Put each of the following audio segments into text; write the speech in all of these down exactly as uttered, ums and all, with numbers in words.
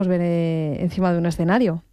ver eh, encima de un escenario.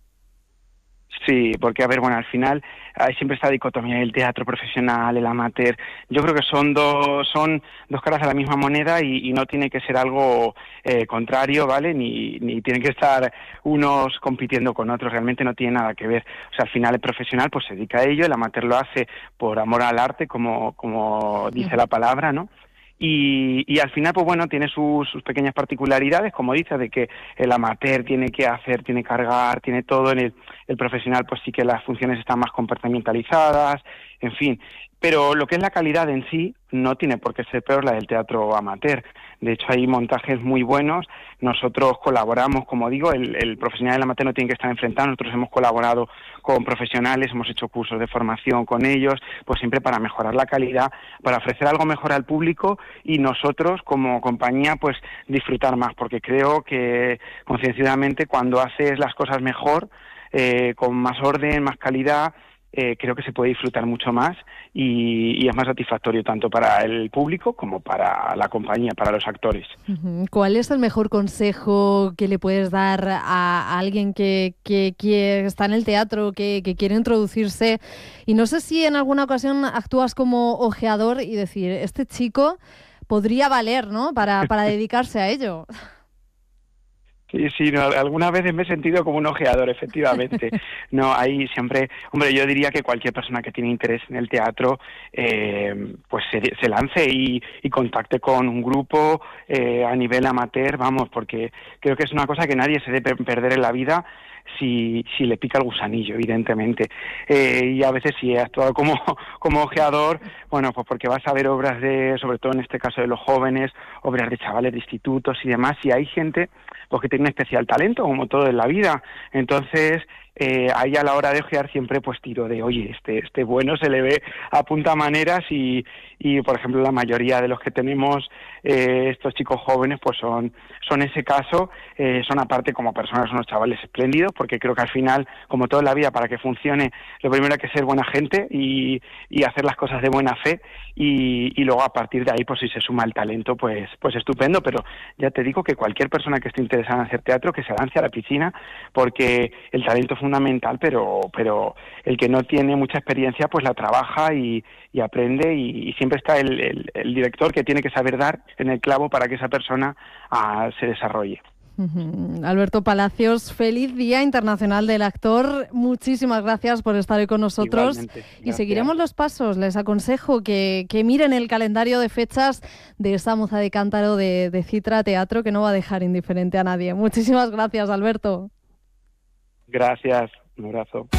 Sí, porque, a ver, bueno, al final hay siempre esta dicotomía, el teatro profesional, el amateur. Yo creo que son dos son dos caras de la misma moneda y, y no tiene que ser algo eh, contrario, ¿vale? Ni, ni tienen que estar unos compitiendo con otros, realmente no tiene nada que ver. O sea, al final el profesional pues se dedica a ello, el amateur lo hace por amor al arte, como, como dice la palabra, ¿no? Y, y al final, pues bueno, tiene sus, sus pequeñas particularidades, como dice, de que el amateur tiene que hacer, tiene que cargar, tiene todo, en el, el profesional pues sí que las funciones están más compartimentalizadas, en fin. Pero lo que es la calidad en sí no tiene por qué ser peor la del teatro amateur. De hecho, hay montajes muy buenos. Nosotros colaboramos, como digo, el, el profesional y el amateur no tienen que estar enfrentados. Nosotros hemos colaborado con profesionales, hemos hecho cursos de formación con ellos, pues siempre para mejorar la calidad, para ofrecer algo mejor al público y nosotros, como compañía, pues disfrutar más, porque creo que concienciadamente cuando haces las cosas mejor, eh, con más orden, más calidad, Eh, creo que se puede disfrutar mucho más y, y es más satisfactorio tanto para el público como para la compañía, para los actores. ¿Cuál es el mejor consejo que le puedes dar a, a alguien que, que, que está en el teatro, que, que quiere introducirse? Y no sé si en alguna ocasión actúas como ojeador y decir, este chico podría valer, ¿no?, para, para dedicarse a ello. Sí, sí, no, algunas veces me he sentido como un ojeador, efectivamente. No, ahí siempre, hombre, yo diría que cualquier persona que tiene interés en el teatro, eh, pues se, se lance y, y contacte con un grupo eh, a nivel amateur, vamos, porque creo que es una cosa que nadie se debe perder en la vida si, si le pica el gusanillo, evidentemente. Eh, y a veces si he actuado como, como ojeador, bueno, pues porque vas a ver obras de, sobre todo en este caso de los jóvenes, obras de chavales de institutos y demás, y hay gente pues que tiene un especial talento, como todo en la vida. Entonces, eh, ahí a la hora de ojear siempre pues tiro de, oye, este este bueno se le ve a punta maneras y, y por ejemplo, la mayoría de los que tenemos, eh, estos chicos jóvenes, pues son, son ese caso, eh, son aparte como personas unos chavales espléndidos, porque creo que al final, como todo en la vida, para que funcione, lo primero hay que ser buena gente y, y hacer las cosas de buena fe y, y luego a partir de ahí, pues si se suma el talento, pues, pues estupendo, pero ya te digo que cualquier persona que esté interesada en hacer teatro, que se lance a la piscina, porque el talento es fundamental, pero pero el que no tiene mucha experiencia pues la trabaja y, y aprende y, y siempre está el, el, el director que tiene que saber dar en el clavo para que esa persona ah, se desarrolle. Uh-huh. Alberto Palacios, feliz Día Internacional del Actor. Muchísimas gracias por estar hoy con nosotros. Igualmente, y seguiremos los pasos. Les aconsejo que, que miren el calendario de fechas de esta moza de cántaro de, de Citra Teatro, que no va a dejar indiferente a nadie. Muchísimas gracias, Alberto. Gracias, un abrazo.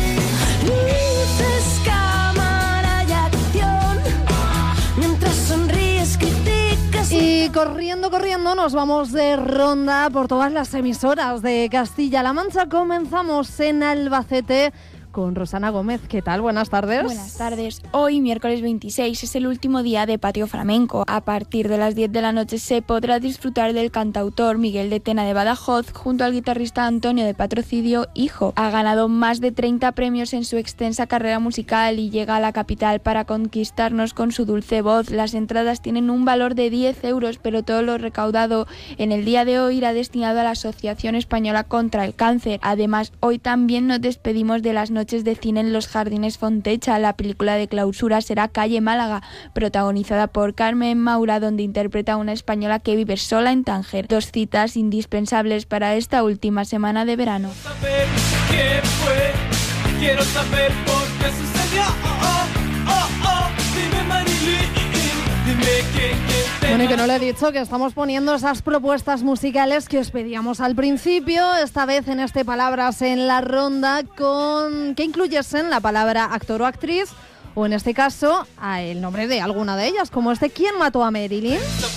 Luces, cámara y acción. Mientras sonríes, criticas. Y corriendo, corriendo, nos vamos de ronda por todas las emisoras de Castilla-La Mancha. Comenzamos en Albacete con Rosana Gómez. ¿Qué tal? Buenas tardes. Buenas tardes. Hoy, miércoles veintiséis, es el último día de Patio Flamenco. A partir de las diez de la noche se podrá disfrutar del cantautor Miguel de Tena de Badajoz junto al guitarrista Antonio de Patrocinio, hijo. Ha ganado más de treinta premios en su extensa carrera musical y llega a la capital para conquistarnos con su dulce voz. Las entradas tienen un valor de diez euros, pero todo lo recaudado en el día de hoy irá destinado a la Asociación Española contra el Cáncer. Además, hoy también nos despedimos de las noches de cine en los Jardines Fontecha. La película de clausura será Calle Málaga, protagonizada por Carmen Maura, donde interpreta a una española que vive sola en Tánger. Dos citas indispensables para esta última semana de verano. Quiero saber qué fue, quiero saber por qué sucedió. Oh, oh, oh, oh. Dime, Marilyn, dime quién, quién te... Bueno, y que no le he dicho que estamos poniendo esas propuestas musicales que os pedíamos al principio, esta vez en este Palabras en la Ronda, con que incluyesen la palabra actor o actriz, o en este caso, a el nombre de alguna de ellas, como este ¿Quién mató a Marilyn?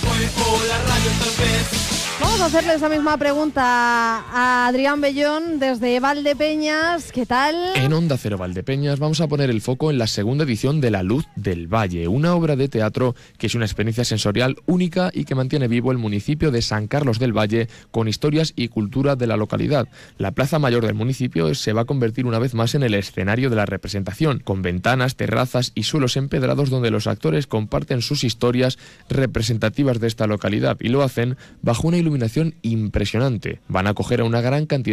Vamos a hacerle esa misma pregunta a Adrián Bellón desde Valdepeñas. ¿Qué tal? En Onda Cero Valdepeñas vamos a poner el foco en la segunda edición de La Luz del Valle, una obra de teatro que es una experiencia sensorial única y que mantiene vivo el municipio de San Carlos del Valle con historias y cultura de la localidad. La plaza mayor del municipio se va a convertir una vez más en el escenario de la representación, con ventanas, terrazas y suelos empedrados donde los actores comparten sus historias representativas de esta localidad y lo hacen bajo una iluminación iluminación impresionante. Van a acoger a una gran cantidad